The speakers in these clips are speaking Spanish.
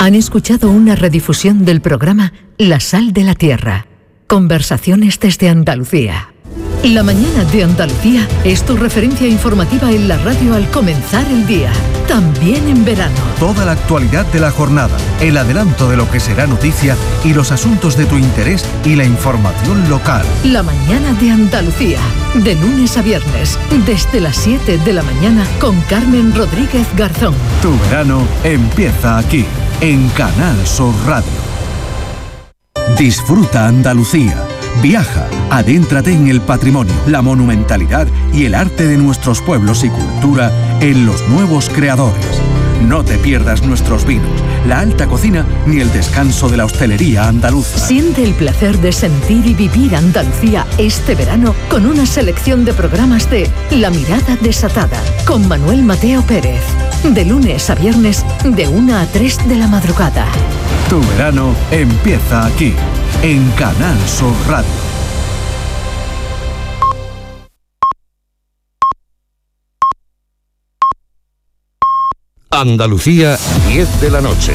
Han escuchado una redifusión del programa La Sal de la Tierra. Conversaciones desde Andalucía. La mañana de Andalucía es tu referencia informativa en la radio al comenzar el día, también en verano. Toda la actualidad de la jornada, el adelanto de lo que será noticia y los asuntos de tu interés y la información local. La mañana de Andalucía, de lunes a viernes, desde las 7 de la mañana con Carmen Rodríguez Garzón. Tu verano empieza aquí, en Canal Sur Radio. Disfruta Andalucía. Viaja, adéntrate en el patrimonio, la monumentalidad y el arte de nuestros pueblos y cultura en Los Nuevos Creadores. No te pierdas nuestros vinos, la alta cocina ni el descanso de la hostelería andaluza. Siente el placer de sentir y vivir Andalucía este verano con una selección de programas de La Mirada Desatada con Manuel Mateo Pérez. De lunes a viernes, de 1 a 3 de la madrugada. Tu verano empieza aquí, en Canal Sur Radio. Andalucía, 10 de la noche.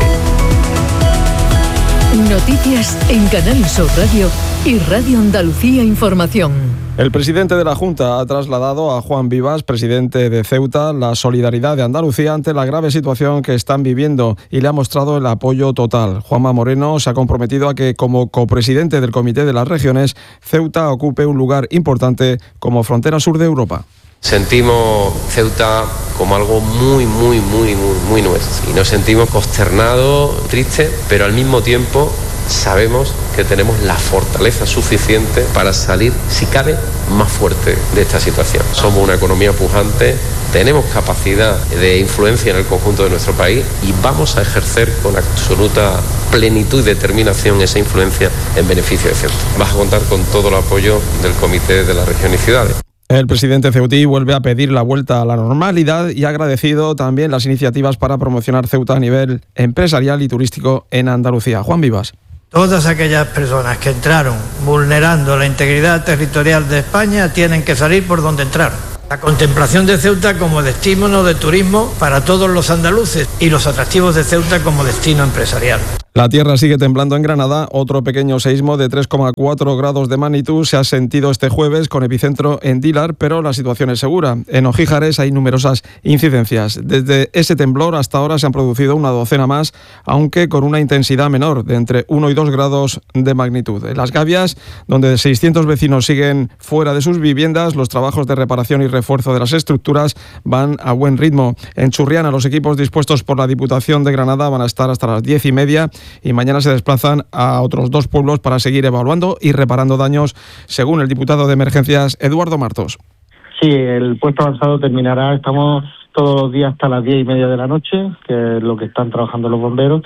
Noticias en Canal Sur Radio y Radio Andalucía Información. El presidente de la Junta ha trasladado a Juan Vivas, presidente de Ceuta, la solidaridad de Andalucía ante la grave situación que están viviendo y le ha mostrado el apoyo total. Juanma Moreno se ha comprometido a que, como copresidente del Comité de las Regiones, Ceuta ocupe un lugar importante como frontera sur de Europa. Sentimos Ceuta como algo muy nuestro y nos sentimos consternados, tristes, pero al mismo tiempo sabemos que tenemos la fortaleza suficiente para salir, si cabe, más fuerte de esta situación. Somos una economía pujante, tenemos capacidad de influencia en el conjunto de nuestro país y vamos a ejercer con absoluta plenitud y determinación esa influencia en beneficio de Ceuta. Vas a contar con todo el apoyo del Comité de las Regiones y Ciudades. El presidente ceutí vuelve a pedir la vuelta a la normalidad y ha agradecido también las iniciativas para promocionar Ceuta a nivel empresarial y turístico en Andalucía. Juan Vivas. Todas aquellas personas que entraron vulnerando la integridad territorial de España tienen que salir por donde entraron. La contemplación de Ceuta como destino de turismo para todos los andaluces y los atractivos de Ceuta como destino empresarial. La tierra sigue temblando en Granada. Otro pequeño seísmo de 3,4 grados de magnitud se ha sentido este jueves con epicentro en Dílar, pero la situación es segura. En Ojíjares hay numerosas incidencias. Desde ese temblor hasta ahora se han producido una docena más, aunque con una intensidad menor, de entre 1 y 2 grados de magnitud. En Las Gavias, donde 600 vecinos siguen fuera de sus viviendas, los trabajos de reparación y refuerzo de las estructuras van a buen ritmo. En Churriana, los equipos dispuestos por la Diputación de Granada van a estar hasta las 10:30 y mañana se desplazan a otros 2 pueblos para seguir evaluando y reparando daños, según el diputado de Emergencias, Eduardo Martos. Sí, el puesto avanzado terminará, estamos todos los días hasta las 10:30 de la noche, que es lo que están trabajando los bomberos.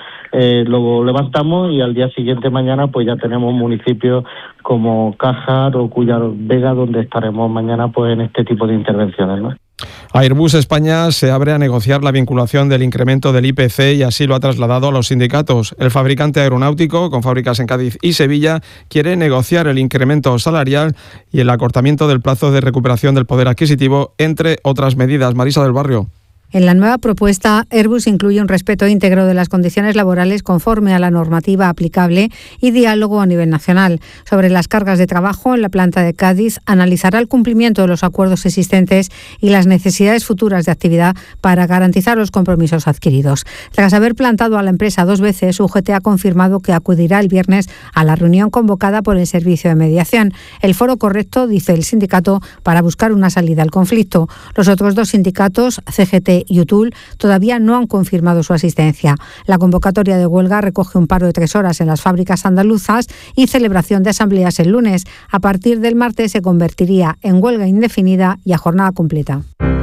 Lo levantamos y al día siguiente, mañana, pues ya tenemos municipios como Cájar o Cuyar Vega, donde estaremos mañana pues en este tipo de intervenciones, ¿no? Airbus España se abre a negociar la vinculación del incremento del IPC y así lo ha trasladado a los sindicatos. El fabricante aeronáutico, con fábricas en Cádiz y Sevilla, quiere negociar el incremento salarial y el acortamiento del plazo de recuperación del poder adquisitivo, entre otras medidas. Marisa del Barrio. En la nueva propuesta, Airbus incluye un respeto íntegro de las condiciones laborales conforme a la normativa aplicable y diálogo a nivel nacional. Sobre las cargas de trabajo, en la planta de Cádiz analizará el cumplimiento de los acuerdos existentes y las necesidades futuras de actividad para garantizar los compromisos adquiridos. Tras haber plantado a la empresa 2 veces, UGT ha confirmado que acudirá el viernes a la reunión convocada por el Servicio de Mediación. El foro correcto, dice el sindicato, para buscar una salida al conflicto. Los otros 2 sindicatos, CGT y UTUL, todavía no han confirmado su asistencia. La convocatoria de huelga recoge un paro de 3 horas en las fábricas andaluzas y celebración de asambleas el lunes. A partir del martes se convertiría en huelga indefinida y a jornada completa.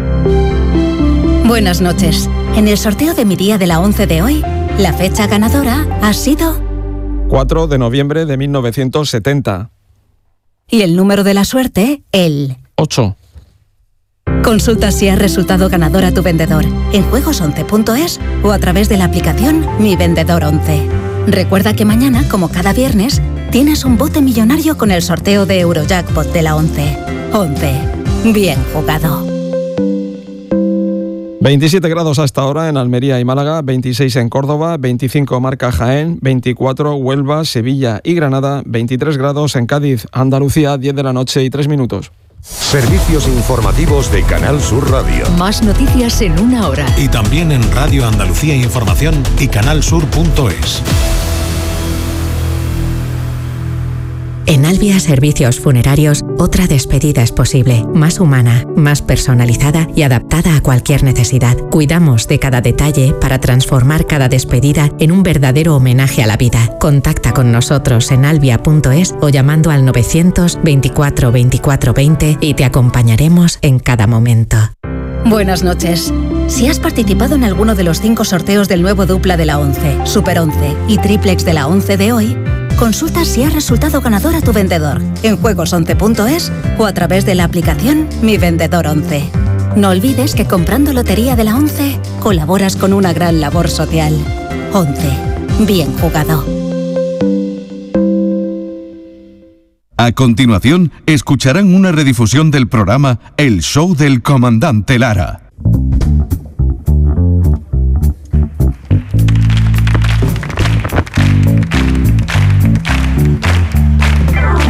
Buenas noches. En el sorteo de mi día de la 11 de hoy, la fecha ganadora ha sido 4 de noviembre de 1970. Y el número de la suerte, el 8. Consulta si has resultado ganador a tu vendedor en juegos11.es o a través de la aplicación Mi Vendedor 11. Recuerda que mañana, como cada viernes, tienes un bote millonario con el sorteo de Eurojackpot de la 11. 11. Bien jugado. 27 grados hasta ahora en Almería y Málaga, 26 en Córdoba, 25 marca Jaén, 24 Huelva, Sevilla y Granada, 23 grados en Cádiz, Andalucía, 10 de la noche y 3 minutos. Servicios informativos de Canal Sur Radio. Más noticias en una hora. Y también en Radio Andalucía Información y canalsur.es. En Albia Servicios Funerarios, otra despedida es posible, más humana, más personalizada y adaptada a cualquier necesidad. Cuidamos de cada detalle para transformar cada despedida en un verdadero homenaje a la vida. Contacta con nosotros en albia.es o llamando al 924 24 20 y te acompañaremos en cada momento. Buenas noches. Si has participado en alguno de los 5 sorteos del nuevo dupla de la 11, Super 11 y triplex de la 11 de hoy, consulta si has resultado ganador a tu vendedor en juegos11.es o a través de la aplicación Mi Vendedor 11. No olvides que comprando Lotería de la 11 colaboras con una gran labor social. 11. Bien jugado. A continuación, escucharán una redifusión del programa El Show del Comandante Lara.